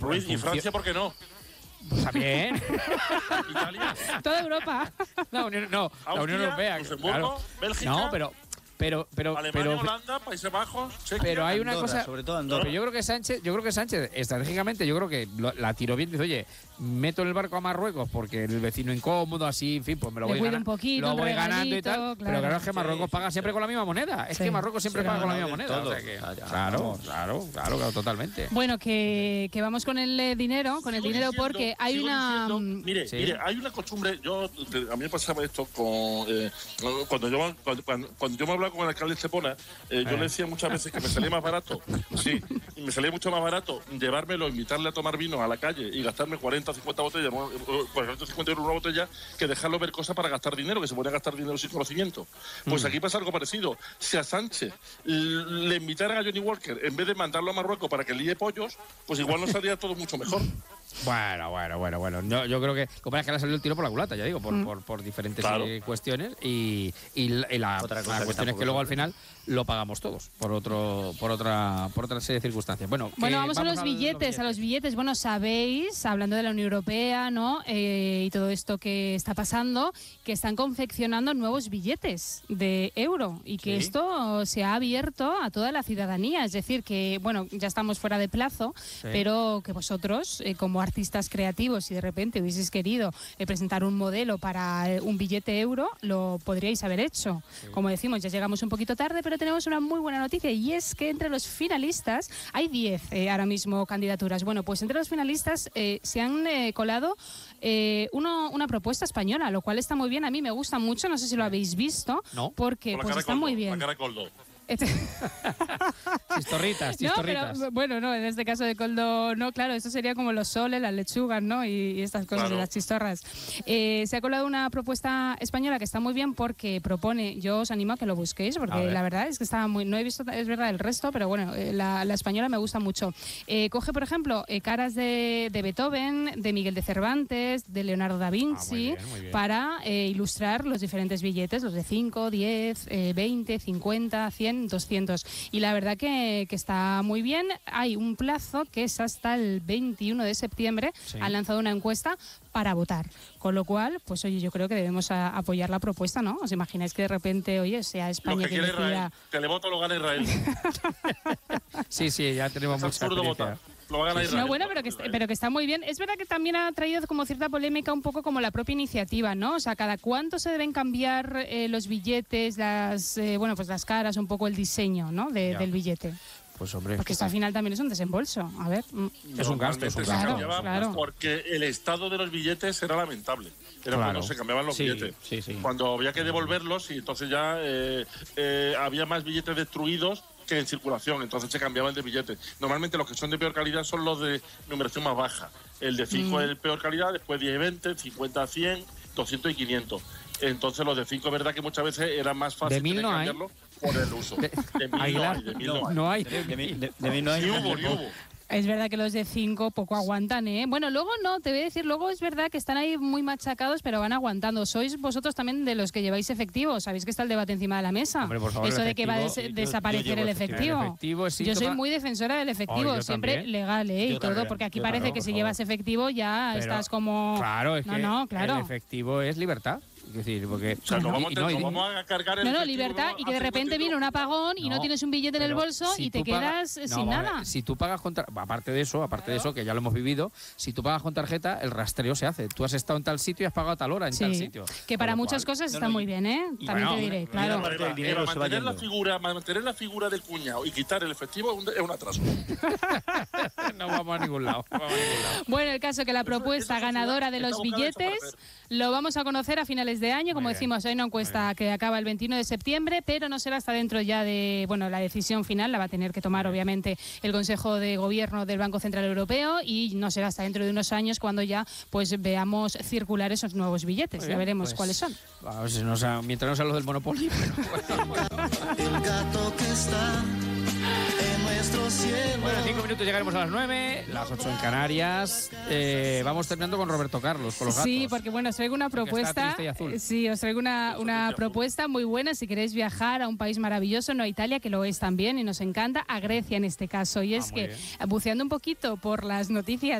Ruiz, ¿y Francia por qué no? Pues también. Italia. Toda Europa. La Unión Austria, Europea. Luxemburgo, Claro. Bélgica. No, pero Alemania, Holanda, Países Bajos, Chequia. Pero hay una Andorra, cosa, sobre todo Andorra. pero yo creo que Sánchez estratégicamente, yo creo que la tiró bien. Dice, oye, meto en el barco a Marruecos porque el vecino incómodo, así, en fin, pues me lo Le voy cuido ganando, un poquito, lo un voy ganando y regalito, tal. claro. Pero claro, es que Marruecos Sí, paga siempre con la misma moneda. Es Sí. que Marruecos siempre Sí, paga con la no, misma de moneda. todo. O sea que, Claro. claro, totalmente. Bueno, que vamos con el dinero, porque hay una... Mire, hay una costumbre, a mí me pasaba esto cuando yo me hablaba con el alcalde de Estepona, yo le decía muchas veces que me salía más barato, y me salía mucho más barato llevármelo, invitarle a tomar vino a la calle y gastarme 40 o 50 botellas, 40 o 50 euros una botella, que dejarlo ver cosas para gastar dinero, que se podría gastar dinero sin conocimiento. Pues aquí pasa algo parecido. Si a Sánchez le invitaran a Johnny Walker, en vez de mandarlo a Marruecos para que líe pollos, pues igual nos salía todo mucho mejor. Bueno. Yo creo que como es que le ha salido el tiro por la culata, ya digo, por diferentes cuestiones y la cuestión es que luego al final lo pagamos todos por otra serie de circunstancias. Bueno, vamos a los billetes. Bueno, sabéis, hablando de la Unión Europea, ¿no? Y todo esto que está pasando, que están confeccionando nuevos billetes de euro y que esto se ha abierto a toda la ciudadanía. Es decir, que, bueno, ya estamos fuera de plazo, pero que vosotros, como artistas creativos, si de repente hubieseis querido presentar un modelo para un billete euro, lo podríais haber hecho. Como decimos, ya llegamos un poquito tarde, pero tenemos una muy buena noticia, y es que entre los finalistas hay 10 ahora mismo candidaturas. Bueno, pues entre los finalistas se han colado una propuesta española, lo cual está muy bien. A mí me gusta mucho, no sé si lo habéis visto, porque pues está muy bien. La cara de Coldo. Chistorritas. No, pero bueno, no, en este caso de Coldo no, claro, eso sería como los soles, las lechugas, ¿no? Y estas cosas de las chistorras. Se ha colado una propuesta española que está muy bien porque propone, yo os animo a que lo busquéis, porque la verdad es que está muy, no he visto, es verdad, el resto, pero bueno, la española me gusta mucho. Coge, por ejemplo, caras de Beethoven, de Miguel de Cervantes, de Leonardo da Vinci, muy bien. Para ilustrar los diferentes billetes, los de 5, 10, 20, 50, 100, 200. Y la verdad que está muy bien. Hay un plazo que es hasta el 21 de septiembre. Han lanzado una encuesta para votar. Con lo cual, pues oye, yo creo que debemos apoyar la propuesta, ¿no? ¿Os imagináis que de repente, oye, sea España que decida... Israel, que le voto lo gana Israel. sí, ya tenemos mucha experiencia. No, bueno, pero que está muy bien. Es verdad que también ha traído como cierta polémica, un poco como la propia iniciativa, ¿no? O sea, ¿cada cuánto se deben cambiar los billetes, las caras, un poco el diseño, ¿no? del billete? Pues hombre, porque esto al final también es un desembolso. A ver. Es un gasto. Claro. Porque el estado de los billetes era lamentable. Era cuando se cambiaban los billetes. Sí. Cuando había que devolverlos y entonces ya había más billetes destruidos que en circulación, entonces se cambiaban de billetes. Normalmente los que son de peor calidad son los de numeración más baja. El de 5 es de peor calidad, después 10 y 20, 50 a 100, 200 y 500. Entonces los de 5 es verdad que muchas veces era más fácil de cambiarlo por el uso. De 1000 no hay. De 1000 no hay. Ni hubo. Es verdad que los de 5 poco aguantan, ¿eh? Bueno, luego no, te voy a decir, luego es verdad que están ahí muy machacados, pero van aguantando. ¿Sois vosotros también de los que lleváis efectivo? ¿Sabéis que está el debate encima de la mesa? Hombre, por favor, eso de que va a desaparecer el efectivo. Yo soy muy defensora del efectivo, siempre también. Legal, y todo, también. Porque aquí parece que si llevas efectivo ya estás como... Claro, es que claro. El efectivo es libertad. Es decir, porque no vamos a cargar el libertad, y que de repente viene un apagón y no tienes un billete en el bolso y te quedas sin nada. Si tú pagas con aparte de eso, que ya lo hemos vivido, si tú pagas con tarjeta, el rastreo se hace. Tú has estado en tal sitio y has pagado a tal hora en tal sitio. Que para muchas cosas está muy bien, ¿eh? También te diré, claro. Mantener la figura del cuñado y quitar el efectivo es un atraso. No vamos a ningún lado. Bueno, el caso que la propuesta ganadora de los billetes lo vamos a conocer a finales de año. Como decimos, hay una encuesta que acaba el 21 de septiembre, pero no será hasta dentro ya de, la decisión final la va a tener que tomar obviamente el Consejo de Gobierno del Banco Central Europeo, y no será hasta dentro de unos años cuando ya pues veamos circular esos nuevos billetes. Ya veremos cuáles son. Mientras no sea los del Monopoly. El gato que está en nuestro cielo. Bueno, 5 minutos llegaremos a las 9, las 8 en Canarias. Vamos terminando con Roberto Carlos, con los gatos. Sí, porque os traigo una propuesta. Sí, os traigo una propuesta muy buena si queréis viajar a un país maravilloso, no a Italia, que lo es también y nos encanta, a Grecia en este caso. Y es que, buceando un poquito por las noticias